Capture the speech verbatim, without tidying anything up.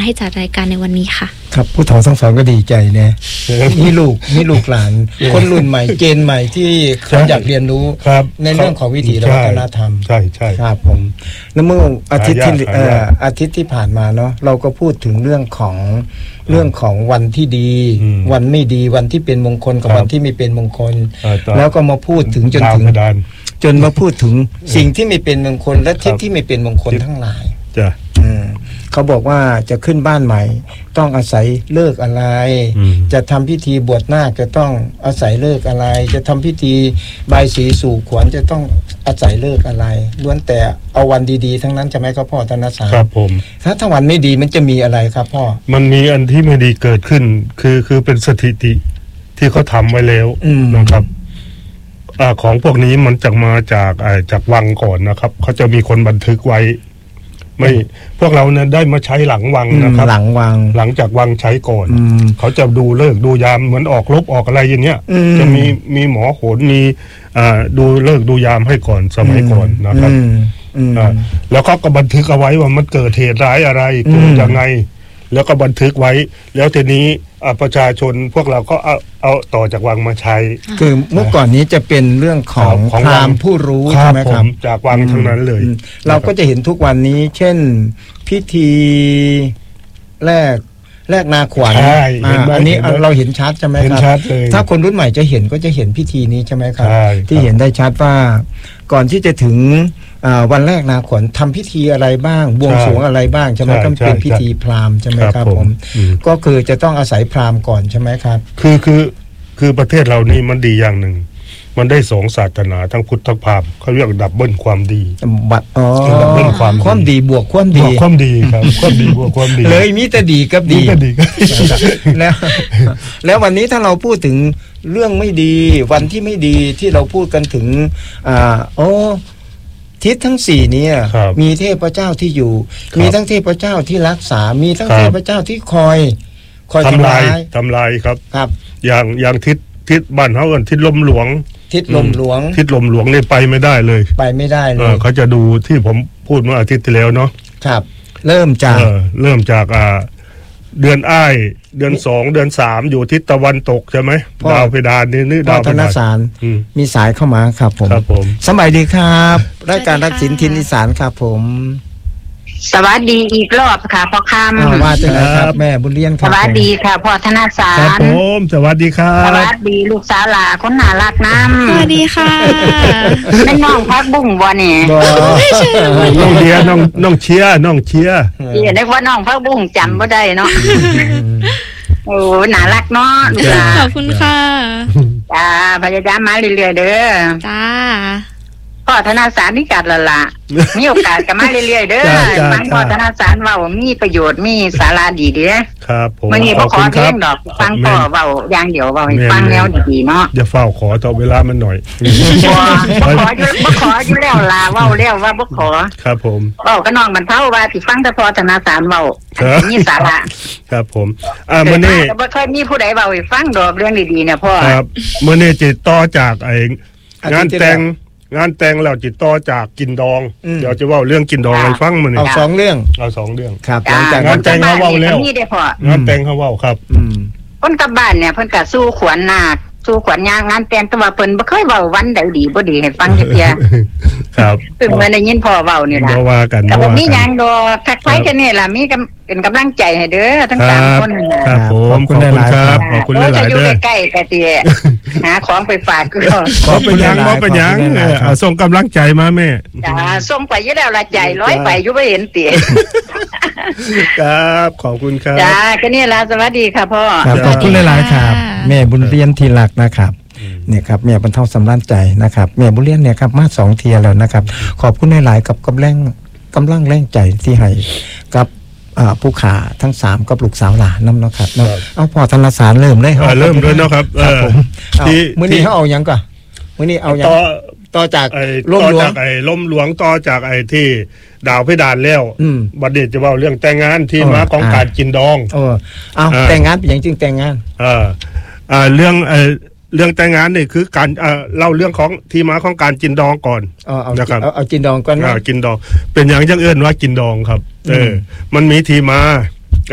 ให้จัดรายการในวันนี้ค่ะครับผู้เฒ่าทั้งสองก็ดีใจนะนี่ลูกนี่ลูกหลานคนรุ่นใหม่เจนใหม่ที่เขาอยากเรียนรู้ในเรื่องของวิถีวัฒนธรรมใช่ใช่ครับผมแล้วเมื่ออาทิตย์ที่อาทิตย์ที่ผ่านมาเนาะเราก็พูดถึงเรื่องของเรื่องของวันที่ดีวันไม่ดีวันที่เป็นมงคลกับวันที่ไม่เป็นมงคลแล้วก็มาพูดถึงจนถึงจนมาพูดถึงสิ่งที่ไม่เป็นมงคลและทิศที่ไม่เป็นมงคลทั้งหลายจ้ะเขาบอกว่าจะขึ้นบ้านใหม่ต้องอาศัยเลิกอะไรจะทำพิธีบวชนาคจะต้องอาศัยเลิกอะไรจะทำพิธีบายสีสู่ขวัญจะต้องอาศัยเลิกอะไรล้วนแต่เอาวันดีๆทั้งนั้นใช่ไหมครับพ่อธนสารครับผมถ้าถ้าวันไม่ดีมันจะมีอะไรครับพ่อมันมีอันที่ไม่ดีเกิดขึ้นคือคือเป็นสถิติที่เขาทำไว้แล้วนะครับอ่าของพวกนี้มันจะมาจากไอ้จากวังก่อนนะครับเขาจะมีคนบันทึกไว้ไม่พวกเราเนี่ยได้มาใช้หลังวังนะครับหลังวังหลังจากวังใช้ก่อนเขาจะดูเลิกดูยามเหมือนออกรบออกอะไรอย่างเงี้ยจะมีมีหมอโหรมีอ่าดูเลิกดูยามให้ก่อนสมัยก่อนนะครับอ่าแล้วเขาก็บันทึกเอาไว้ว่ามันเกิดเหตุร้ายอะไรเกิดยังไงแล้วก็บันทึกไว้แล้วทีนี้ประชาชนพวกเราก็เอาเอาต่อจากวังมาใช้คือเมื่อก่อนนี้จะเป็นเรื่องของพราหมณ์ผู้รู้ใช่ไหมครับจากวังทั้งนั้นเลยเราก็จะเห็นทุกวันนี้เช่นพิธีแรกแรกนาขวัญอันนี้เราเห็นชัดใช่ไหมครับถ้าคนรุ่นใหม่จะเห็นก็จะเห็นพิธีนี้ใช่ไหมครับที่เห็นได้ชัดว่าก่อนที่จะถึงวันแรกนาขวัญทำพิธีอะไรบ้างบวงสรวงอะไรบ้างใช่ไหมก็เป็นพิธีพราหมณ์ใช่ไหมครับผมก็คือจะต้องอาศัยพราหมณ์ก่อนใช่ไหมครับคือคือคือประเทศเรานี่มันดีอย่างหนึ่งมันได้สองศาสนาทั้งพุทธพราหมณ์เขาเรียกดับเบิลความดีบัดอ๋อดับเบิลความความดีบวกความดีบวกความดีครับความดีบวกความดีเลยมีแต่ดีกับดีแล้วแล้ววันนี้ถ้าเราพูดถึงเรื่องไม่ดีวันที่ไม่ดีที่เราพูดกันถึงอ่าโอ้ทิศทั้งสี่นี้มีเทพเจ้าที่อยู่มีทั้งเทพเจ้าที่รักษามีทั้งเทพเจ้าที่คอยคอยทำลายทำลายครับครับอย่างอย่างทิศทิศบ้านเขาเอิ้นทิศลมหลวงทิศลมหลวงทิศลมหลวงนี่ไปไม่ได้เลยไปไม่ได้เลยเขาจะดูที่ผมพูดเมื่ออาทิตย์ที่แล้วเนาะครับเริ่มจากเริ่มจากอ่าเดือนอ้ายเดือนสองเดือนสามอยู่ทิศตะวันตกใช่ไหมดาวเพดานนี่นี่ดาวเพดานธนสารมีสายเข้ามาครับผมครับผมสบายดีครับรายการรักสินทินอีสานครับผมสวัสดีอีกรอบค่ะพ่อคำว่าจะไหนครับแม่บุญเลี้ยงครับสวัสดีค่ะพ่อธนสารครับผมสวัสดีครับสวัสดีลูกสาวหลาคนน่ารักน้ำสวัสดีค่ะแม่น้องพักบุ้งบ่เนี่ยน้องเดียน้องน้องเชียน้องเชียเดี๋ยวได้ว่าน้องพักบุ้งจำบ่ได้เนาะโอ้น่ารักเนาะขอบคุณค่ะจ้าพยายามมาเรื่อยๆเด้อจ้าพ่อธนาสารนี่กัดละละมีโอกาสกันมาเรื่อยๆเด้อฟังพ่อธนาสารเว้ามีประโยชน์มีสาระดีเด้อครับผมมื้อนี้บ่ขอเพลงดอกฟังพ่อเว้าอย่างเดียวเว้าให้ฟังแนวดีๆเนาะอย่าเฝ้าขอต่อเวลามันหน่อยบ่บ่ขออยู่บ่ขออยู่แล้วล่ะเว้าแล้วว่าบ่ขอครับผมเว้ากับน้องบรรเทาว่าสิฟังแต่พ่อธนาสารเว้ามีสาระครับผมอ่ามื้อนี้บ่เคยมีผู้ใดเว้าให้ฟังดอกเรื่องดีๆเนี่ยพ่อครับมื้อนี้จิตต่อจากไอ้งานแต่งงานแต่งแล้วจิตต่อจากกินดองเดี๋ยวจะว่าเรื่องกินดองให้ฟังมื้อนี้เอาสองเรื่องเอาสองเรื่องครับหลังจากงานแต่งเขาเว้าแล้วงานแต่งเขาเว้าครับคนกลับบ้านเนี่ยเพิ่นก็สู้ขวัญนาคสู้ขวัญยางงานแต่งแต่ว่าเพิ่นบ่เคยเว้าวันใดดีบ่ดีให้ฟังจักเที่ยครับเพิ่นมาได้ยินพ่อเว้านี่ล่ะบ่ว่ากันแต่บ่มีหยังดอกทักทายกันนี่ล่ะมีเป็นกำลังใจให้เด้อทั้งสามคนครับผมขอบคุณหลายๆครับขอบคุณหลายๆเด้อใกล้ๆก็สิหาของไปฝากก็ขอเป็นหยังบ่เป็นหยังเอาส่งกำลังใจมาแม่จ้าส่งไปอยู่แล้วละใจร้อยไปอยู่บ่เห็นติครับขอบคุณครับจ้าก็นี่ล่ะสวัสดีค่ะพ่อขอบคุณหลายๆครับแม่บุญเรียนทีหลักนะครับเนี่ยครับแม่บรรเทาสำราญใจนะครับแม่บุญเรียนเนี่ยครับมาสองเทียแล้วนะครับขอบคุณหลายๆกับกำลังกำลังแรงใจที่ให้กับผู้ขาทั้งสามกับลูกสาวหลานน้ำนะครับเอาพอธนสารเริ่มเลยเริ่มเลยนะครับผมมื้อนี้เขาเอายังก่อนมื้อนี้เอายังต่อจากล่มหลวงไอ้ล่มหลวงต่อจากไอ้ที่ดาวเพดานแล้วบัดนี้จะเว้าเรื่องแต่งงานที่มาของการกินดองเออเอาแต่งงานเป็นหยังจึงแต่งงานเอออ่าเรื่องเอ่อเรื่องแต่งงานนี่คือการเอ่อเล่าเรื่องของที่มาของการกินดองก่อนนะครับเอาเอากินดองก่อนอ่ากินดองเป็นอย่างจังเอิ้นว่ากินดองครับเออมันมีที่มา